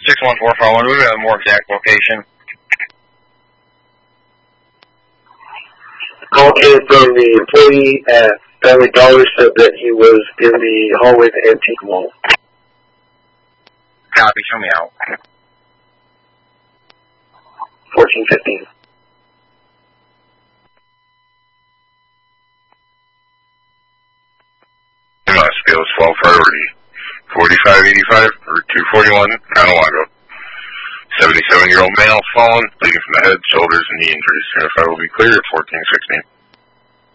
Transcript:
61441, we have a more exact location. Call came from the employee at Family Dollar, said that he was in the hallway of the Antique Mall. Copy, show me out. 1415. Scales 12 priority. 4585 or 241, Conawago. 77-year-old male fallen, bleeding from the head, shoulders, and knee injuries. Identified will be clear at 1416.